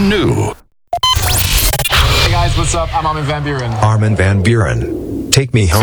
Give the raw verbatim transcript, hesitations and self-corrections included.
brand new. Hey guys, what's up? I'm Armin van Buuren. Armin van Buuren. Take me home.